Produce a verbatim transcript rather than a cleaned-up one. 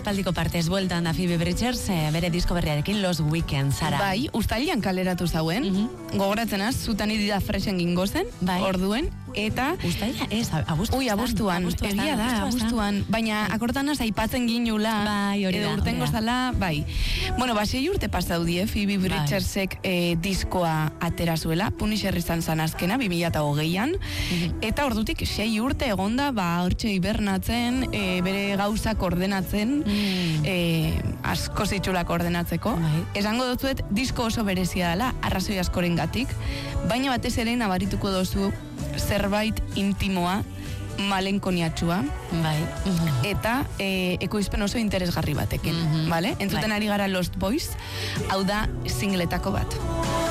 aspaldiko partez bueltan da Phoebe Bridgers, eh, bere disko berriarekin Los Weekends, Sara. Bai, ustailean kaleratu zauen, mm -hmm. gogoratzen az, zutan idida fresen gingo zen, bai. Orduen, eta... Ustaila, ez, abuztuan. Ui, abuztuan, egia da, abuztuan, baina akortanaz aipatzen ginula, bai, hori da, edo urtengo zala, bai. Bueno, ba, sei urte pasau die, Phoebe Bridgersek eh, diskoa atera zuela, Punisher izan zan azkena, bi mila hogeian, mm-hmm. eta ordutik sei urte egonda, ba, hortxe hibernatzen, e, bere gauzak ordenatzen, mm. e, asko zitxulak ordenatzeko. Bai. Esango dozuet, disko oso berezia dela, arrazoi askoren gatik, baina batez ere nabarituko dozu zerbait intimoa, malenkoniatxua, bai. Mm-hmm. eta e, ekoizpen oso interesgarri batekin, mm-hmm. vale? Entzuten bai. Ari gara Lost Boys, hau da singletako bat.